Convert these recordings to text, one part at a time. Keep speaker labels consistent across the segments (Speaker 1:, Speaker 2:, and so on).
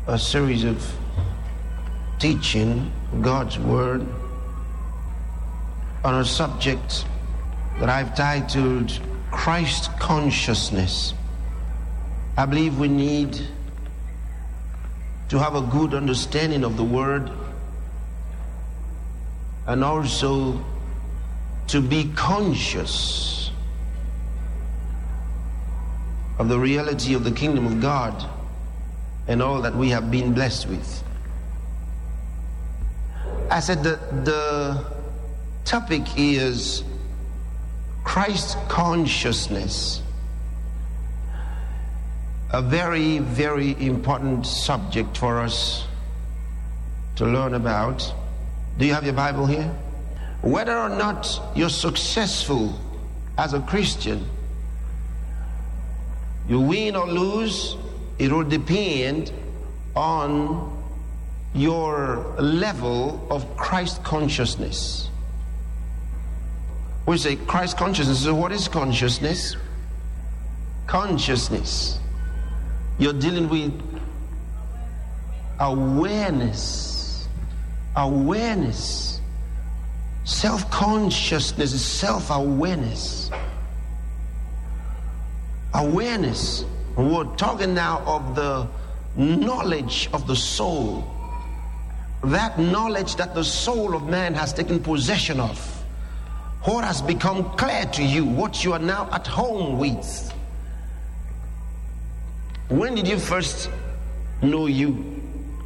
Speaker 1: a series of teaching God's Word on a subject that I've titled Christ Consciousness. I believe we need to have a good understanding of the Word and also to be conscious of the reality of the kingdom of God and all that we have been blessed with. I said the topic is Christ consciousness, a very, very important subject for us to learn about. Do you have your Bible here? Whether or not you're successful as a Christian, you win or lose, it will depend on your level of Christ consciousness. We say Christ consciousness. So what is consciousness? Consciousness. You're dealing with awareness. Awareness. Self-consciousness is self-awareness. Awareness. We're talking now of the knowledge of the soul. That knowledge that the soul of man has taken possession of. What has become clear to you, what you are now at home with. When did you first know you?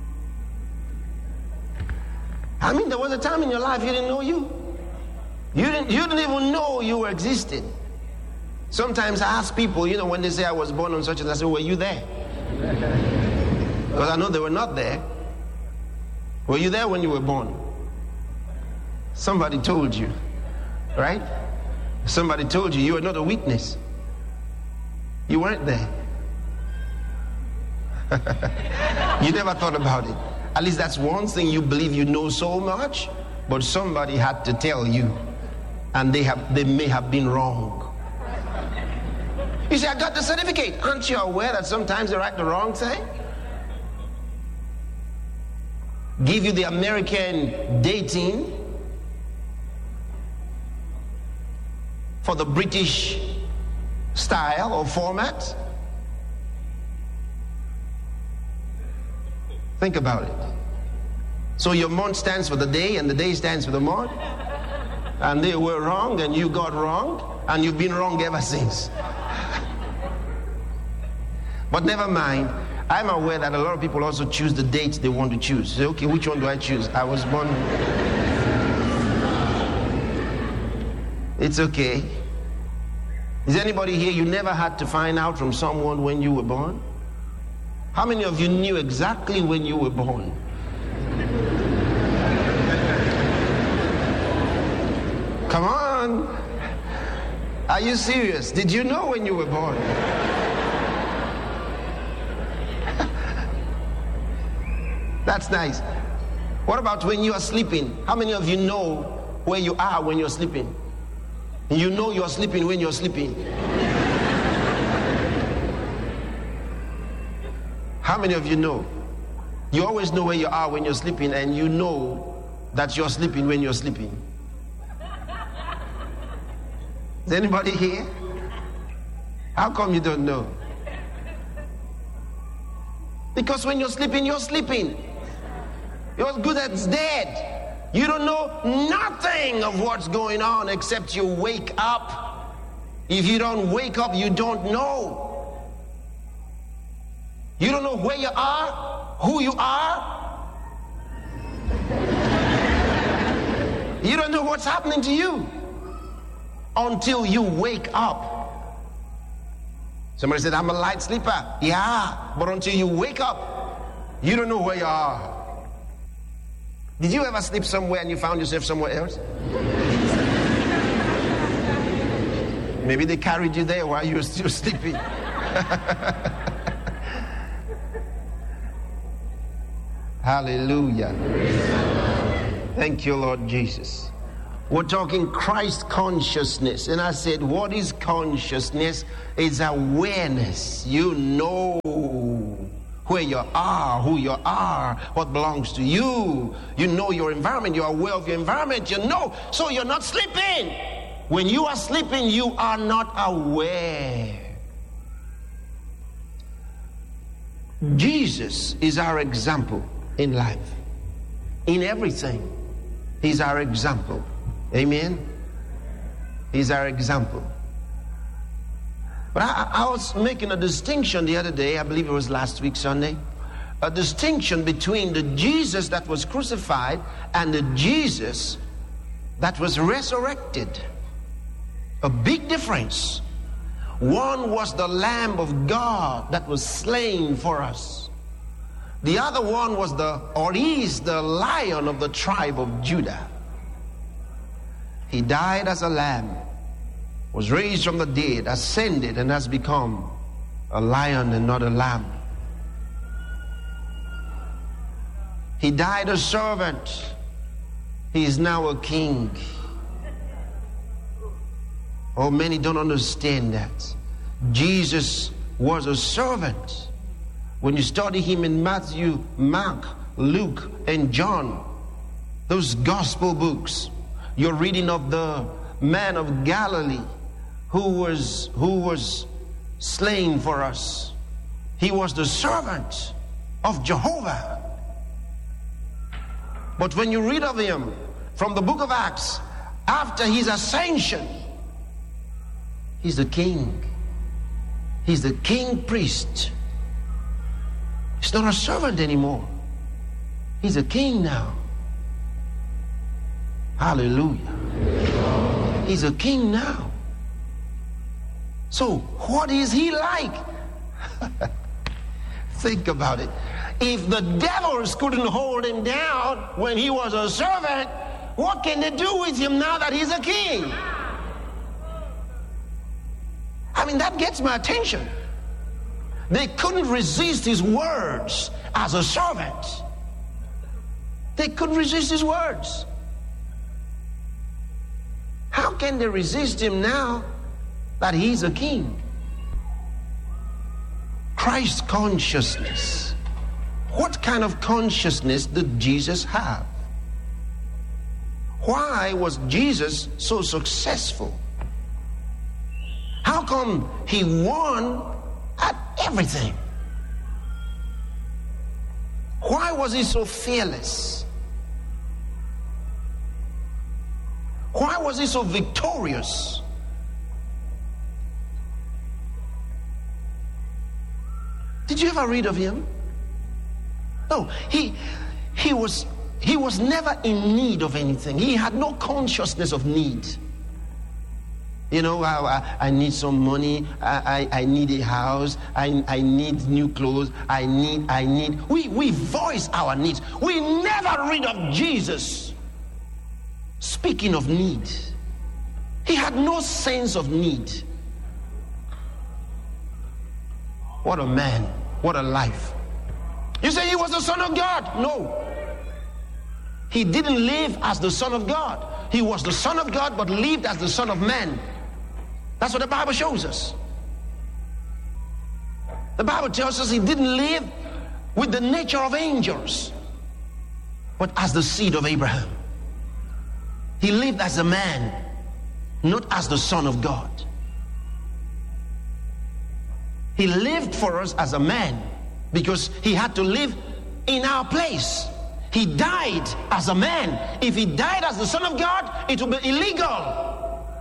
Speaker 1: I mean, there was a time in your life you didn't know you. You didn't even know you were existing. Sometimes I ask people, when they say I was born on such and such, I say, were you there? Because I know they were not there. Were you there when you were born? Somebody told you, right? Somebody told you. You were not a witness. You weren't there. You never thought about it. At least that's one thing you believe you know so much, but somebody had to tell you, and they may have been wrong. You say, I got the certificate. Aren't you aware that sometimes they write the wrong thing? Give you the American dating for the British style or format. Think about it. So your month stands for the day and the day stands for the month. And they were wrong and you got wrong and you've been wrong ever since. But never mind. I'm aware that a lot of people also choose the date they want to choose. Say, okay, which one do I choose? I was born. It's okay. Is anybody here, you never had to find out from someone when you were born? How many of you knew exactly when you were born? Come on. Are you serious? Did you know when you were born? That's nice. What about when you are sleeping? How many of you know where you are when you're sleeping? You know you're sleeping when you're sleeping. How many of you know? You always know where you are when you're sleeping, and you know that you're sleeping when you're sleeping. Is anybody here? How come you don't know? Because when you're sleeping, you're sleeping. You're as good as dead. You don't know nothing of what's going on except you wake up. If you don't wake up, you don't know. You don't know where you are, who you are. You don't know what's happening to you until you wake up. Somebody said, I'm a light sleeper. Yeah, but until you wake up, you don't know where you are. Did you ever sleep somewhere and you found yourself somewhere else? Maybe they carried you there while you were still sleeping. Hallelujah. Thank you, Lord Jesus. We're talking Christ consciousness. And I said, what is consciousness? It's awareness. You know where you are, who you are, what belongs to you. You know your environment. You are aware of your environment. You know. So you're not sleeping. When you are sleeping, you are not aware. Jesus is our example in life. In everything, he's our example. Amen? He's our example. But I was making a distinction the other day, I believe it was last week Sunday, a distinction between the Jesus that was crucified and the Jesus that was resurrected. A big difference. One was the Lamb of God that was slain for us. The other one was is the Lion of the tribe of Judah. He died as a lamb, was raised from the dead, ascended, and has become a lion and not a lamb. He died a servant. He is now a king. Oh, many don't understand that. Jesus was a servant. When you study him in Matthew, Mark, Luke, and John, those gospel books, you're reading of the man of Galilee who was slain for us. He was the servant of Jehovah. But when you read of him from the book of Acts, after his ascension, he's the king. He's the king priest. He's not a servant anymore. He's a king now. Hallelujah. He's a king now. So what is he like? Think about it. If the devils couldn't hold him down when he was a servant, what can they do with him now that he's a king? I mean, that gets my attention. They couldn't resist his words as a servant. They couldn't resist his words. How can they resist him now that he's a king? Christ consciousness. What kind of consciousness did Jesus have? Why was Jesus so successful? How come he won at everything? Why was he so fearless? Why was he so victorious? Did you ever read of him? No, he was never in need of anything. He had no consciousness of need. You know, I need some money, I need a house, I need new clothes, I need. We voice our needs. We never read of Jesus speaking of need. He had no sense of need. What a man, what a life. You say he was the Son of God? No. He didn't live as the Son of God. He was the Son of God but lived as the Son of Man. That's what the Bible shows us. The Bible tells us he didn't live with the nature of angels, but as the seed of Abraham. He lived as a man, not as the Son of God. He lived for us as a man because he had to live in our place. He died as a man. If he died as the Son of God, it would be illegal.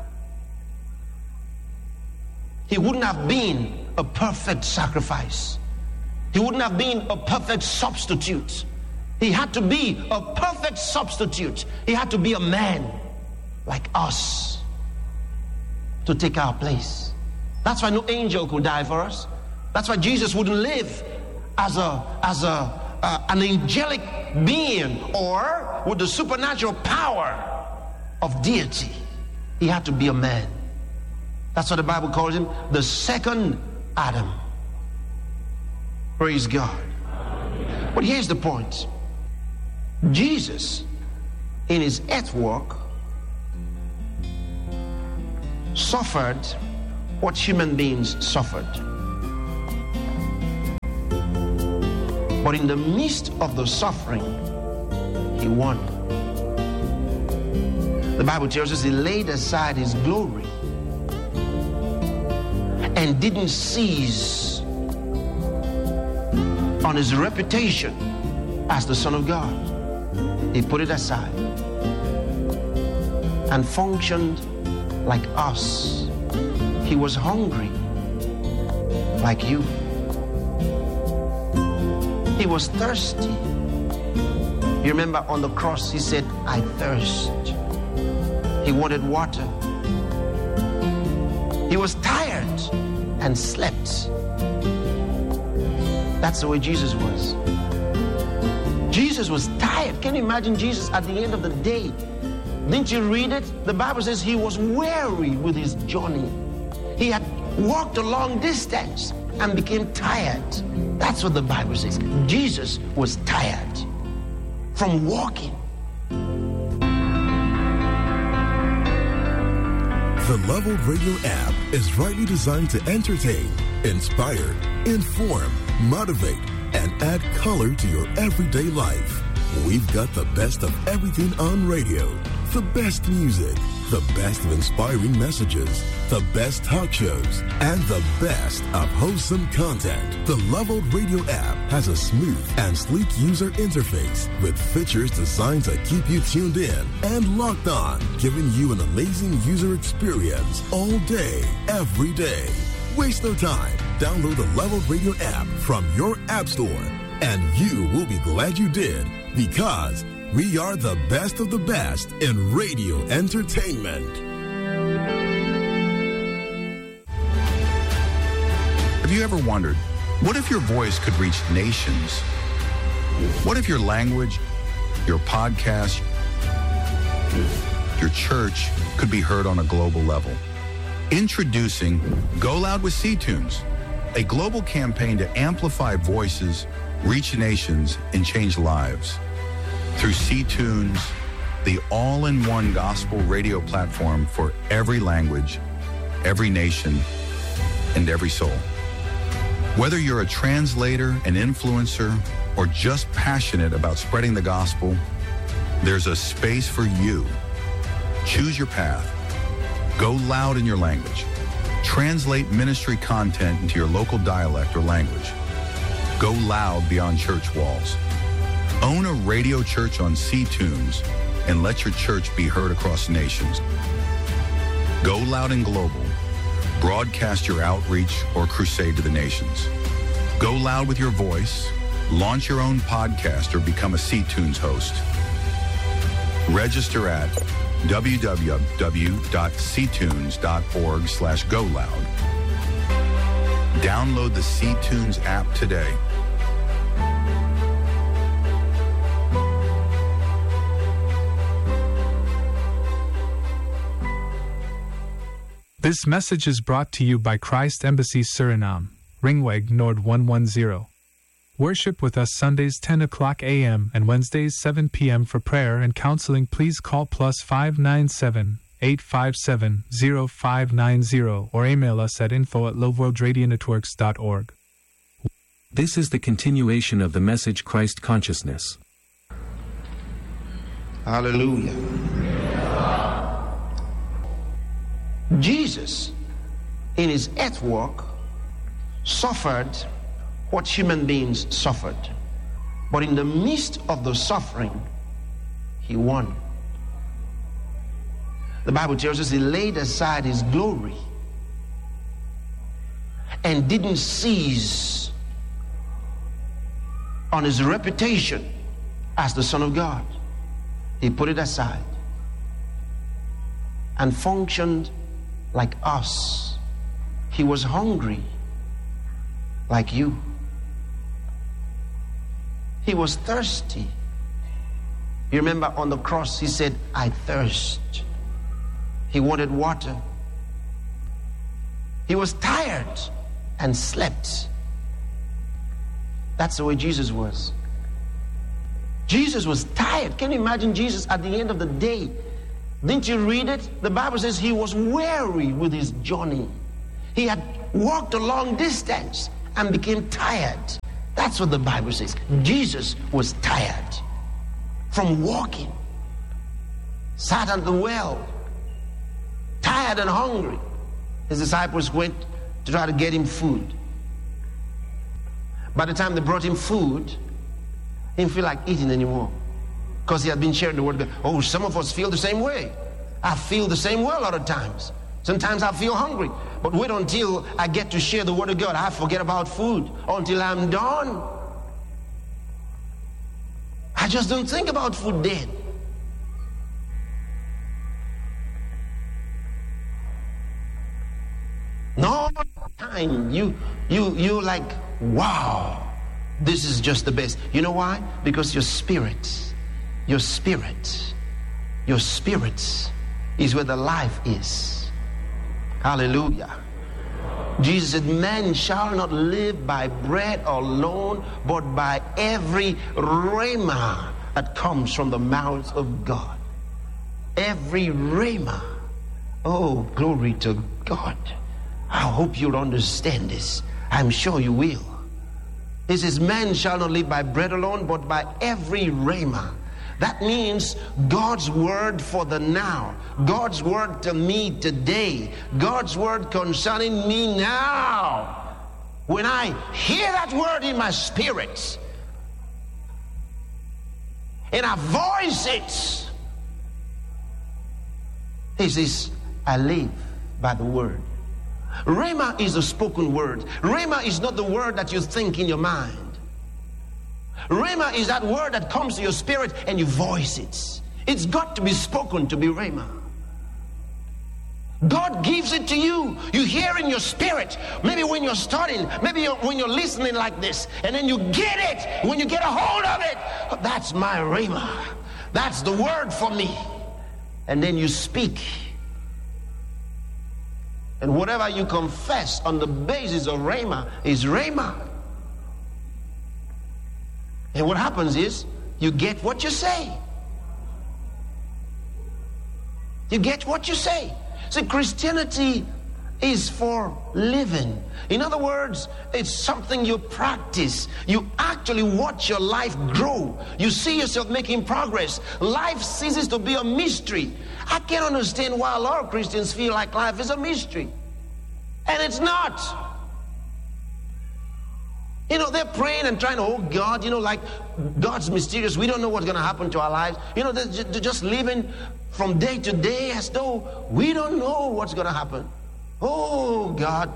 Speaker 1: He wouldn't have been a perfect sacrifice. He wouldn't have been a perfect substitute. He had to be a perfect substitute. He had to be a man like us to take our place. That's why no angel could die for us. That's why Jesus wouldn't live as an angelic being or with the supernatural power of deity. He had to be a man. That's what the Bible calls him, the second Adam. Praise God. But here's the point. Jesus, in his earth walk, suffered what human beings suffered. But in the midst of the suffering, he won. The Bible tells us he laid aside his glory and didn't seize on his reputation as the Son of God. He put it aside and functioned like us. He was hungry like you. He was thirsty. You remember on the cross he said, I thirst. He wanted water. He was tired and slept. That's the way Jesus was. Jesus was tired. Can you imagine Jesus at the end of the day? Didn't you read it? The Bible says he was weary with his journey. He had walked a long distance and became tired. That's what the Bible says. Jesus was tired from walking.
Speaker 2: The Leveled Radio app is rightly designed to entertain, inspire, inform, motivate, and add color to your everyday life. We've got the best of everything on radio, the best music, the best of inspiring messages, the best talk shows, and the best of wholesome content. The Leveled Radio app has a smooth and sleek user interface with features designed to keep you tuned in and locked on, giving you an amazing user experience all day, every day. Waste no time. Download the Leveled Radio app from your app store, and you will be glad you did, because we are the best of the best in radio entertainment.
Speaker 3: Have you ever wondered, what if your voice could reach nations? What if your language, your podcast, your church could be heard on a global level? Introducing Go Loud with C-Tunes, a global campaign to amplify voices, reach nations, and change lives. Through C-Tunes, the all-in-one gospel radio platform for every language, every nation, and every soul. Whether you're a translator, an influencer, or just passionate about spreading the gospel, there's a space for you. Choose your path. Go loud in your language. Translate ministry content into your local dialect or language. Go loud beyond church walls. Own a radio church on C-Tunes and let your church be heard across nations. Go loud and global. Broadcast your outreach or crusade to the nations. Go loud with your voice. Launch your own podcast or become a C-Tunes host. Register at www.ctunes.org/GoLoud. Download the C-Tunes app today.
Speaker 4: This message is brought to you by Christ Embassy Suriname, Ringweg Nord 110. Worship with us Sundays 10 o'clock a.m. and Wednesdays 7 p.m. for prayer and counseling. Please call +597 857 0590 or email us at info@loveworldradionetworks.org.
Speaker 5: This is the continuation of the message Christ Consciousness.
Speaker 1: Hallelujah. Jesus, in his earth walk, suffered what human beings suffered. But in the midst of the suffering, he won. The Bible tells us he laid aside his glory and didn't seize on his reputation as the Son of God. He put it aside and functioned like us. He was hungry like you. He was thirsty. You remember on the cross he said, I thirst. He wanted water. He was tired and slept. That's the way Jesus was. Jesus was tired. Can you imagine Jesus at the end of the day? Didn't you read it? The Bible says he was weary with his journey. He had walked a long distance and became tired. That's what the Bible says. Jesus was tired from walking. Sat at the well, tired and hungry. His disciples went to try to get him food. By the time they brought him food, he didn't feel like eating anymore, because he had been sharing the word of God. Oh, some of us feel the same way. I feel the same way a lot of times. Sometimes I feel hungry, but wait until I get to share the word of God. I forget about food until I'm done. I just don't think about food then. No time you like, wow, this is just the best. You know why? Because your spirit is where the life is. Hallelujah. Jesus said, man shall not live by bread alone, but by every rhema that comes from the mouth of God. Every rhema. Oh, glory to God. I hope you'll understand this. I'm sure you will. It says, man shall not live by bread alone, but by every rhema. That means God's word for the now. God's word to me today. God's word concerning me now. When I hear that word in my spirit, and I voice it, he says, I live by the word. Rhema is the spoken word. Rhema is not the word that you think in your mind. Rhema is that word that comes to your spirit and you voice it. It's got to be spoken to be rhema. God gives it to you. You hear in your spirit. Maybe when you're studying, maybe when you're listening like this, and then you get it. When you get a hold of it, that's my rhema. That's the word for me. And then you speak. And whatever you confess on the basis of rhema is rhema. And what happens is you get what you say. You get what you say. See, Christianity is for living. In other words, it's something you practice. You actually watch your life grow. You see yourself making progress. Life ceases to be a mystery. I can't understand why a lot of Christians feel like life is a mystery. And it's not. You know, they're praying and trying to, oh God, like God's mysterious. We don't know what's going to happen to our lives. They're just living from day to day as though we don't know what's going to happen. Oh God.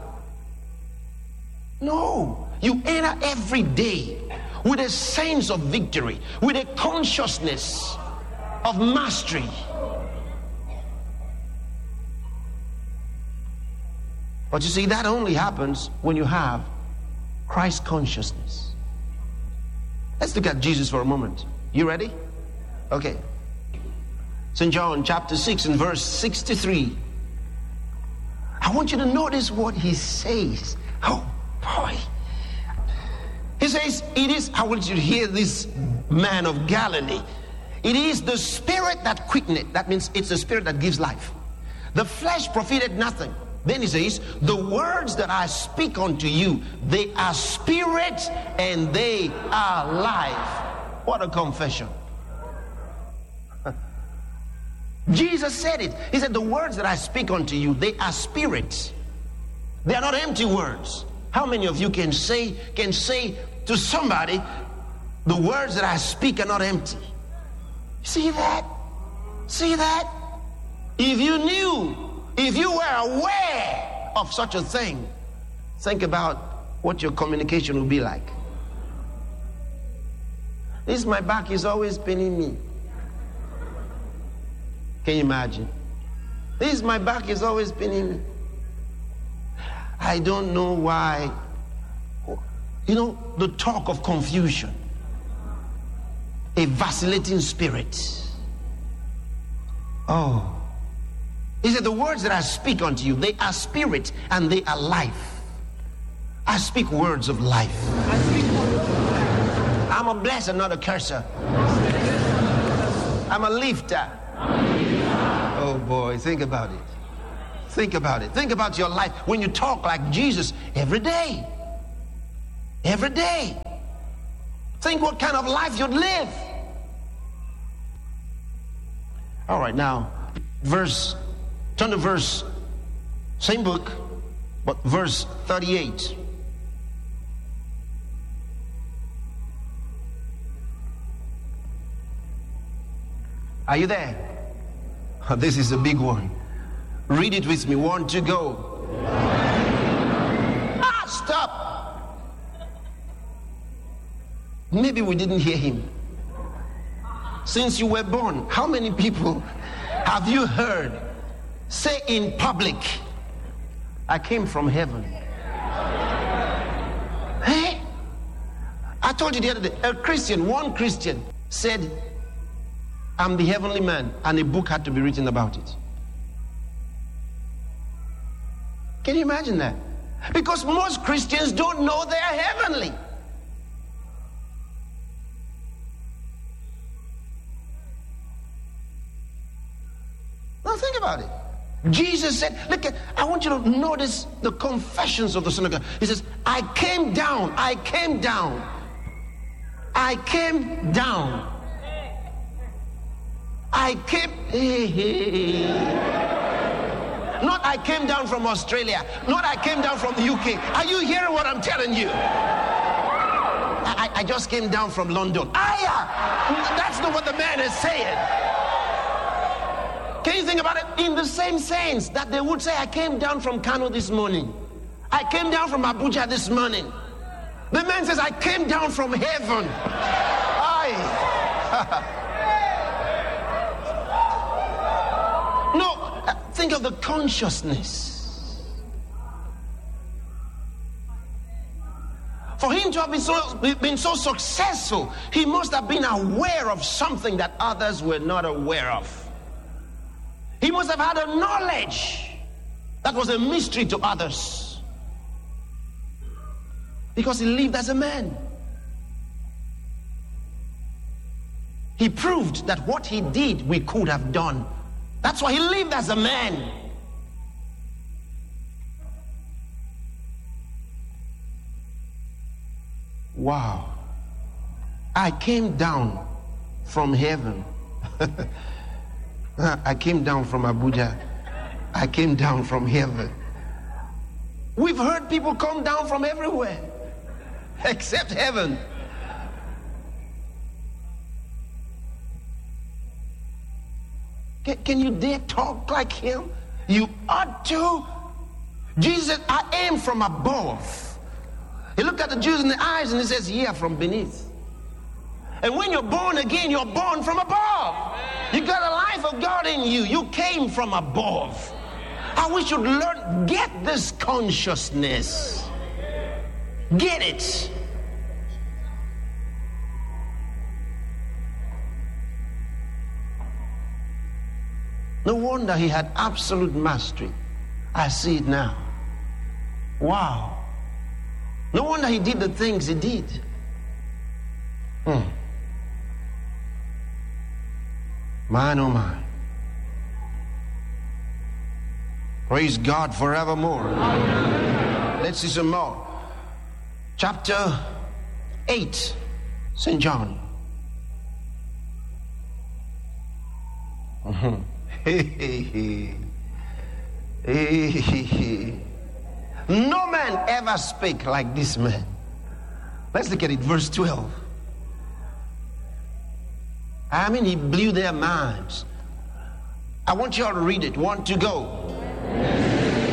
Speaker 1: No. You enter every day with a sense of victory, with a consciousness of mastery. But you see, that only happens when you have Christ consciousness. Let's look at Jesus for a moment. You ready? Okay. St. John chapter 6 and verse 63. I want you to notice what he says. Oh boy. He says, it is, I want you to hear this man of Galilee. It is the spirit that quickeneth. That means it's the spirit that gives life. The flesh profited nothing. Then he says, the words that I speak unto you, they are spirit and they are life. What a confession. Jesus said it. He said, the words that I speak unto you, they are spirit. They are not empty words. How many of you can say to somebody, the words that I speak are not empty? See that? See that? If you knew, if you were aware of such a thing, think about what your communication will be like. My back is always paining me. Can you imagine? My back is always paining me. I don't know why. The talk of confusion, a vacillating spirit. Oh. He said, the words that I speak unto you, they are spirit and they are life. I speak words of life. I'm a blesser, not a curser. I'm a lifter. Oh boy, think about it. Think about it. Think about your life when you talk like Jesus every day. Every day. Think what kind of life you'd live. All right, now, turn to verse, same book, but verse 38. Are you there? Oh, this is a big one. Read it with me. 1, 2, go. Stop. Maybe we didn't hear him. Since you were born, how many people have you heard say in public, I came from heaven? Hey? I told you the other day, one Christian said, I'm the heavenly man, and a book had to be written about it. Can you imagine that? Because most Christians don't know they're heavenly. Now think about it. Jesus said, look, I want you to notice the confessions of the Son of God. He says, I came down. I came down. Not I came down from Australia. Not I came down from the UK. Are you hearing what I'm telling you? I just came down from London. That's not what the man is saying. Can you think about it? In the same sense that they would say, I came down from Kano this morning. I came down from Abuja this morning. The man says, I came down from heaven. No, think of the consciousness. For him to have been so successful, he must have been aware of something that others were not aware of. He must have had a knowledge that was a mystery to others. Because he lived as a man. He proved that what he did, we could have done. That's why he lived as a man. Wow. I came down from heaven. I came down from Abuja. I came down from heaven. We've heard people come down from everywhere except heaven. Can you dare talk like him? You ought to. Jesus said, I am from above. He looked at the Jews in the eyes and he says, ye are from beneath. And when you're born again, you're born from above. You got a life of God in you. You came from above. I wish you'd learn, get this consciousness. Get it. No wonder he had absolute mastery. I see it now. Wow. No wonder he did the things he did. Mine, oh mine. Praise God forevermore. Let's see some more. Chapter 8, St. John. No man ever spake like this man. Let's look at it, verse 12. I mean, he blew their minds. I want you all to read it. 1, 2, go.